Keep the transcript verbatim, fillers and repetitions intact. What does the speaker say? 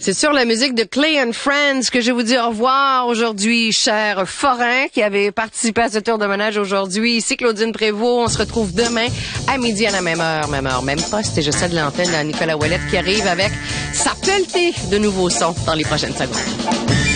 C'est sur la musique de Clay and Friends que je vous dis au revoir aujourd'hui, cher Forain, qui avait participé à ce tour de manège aujourd'hui. Ici Claudine Prévost. On se retrouve demain à midi à la même heure, même heure, même poste. Et je cède l'antenne à Nicolas Ouellette qui arrive avec sa pelletée de nouveaux sons dans les prochaines secondes.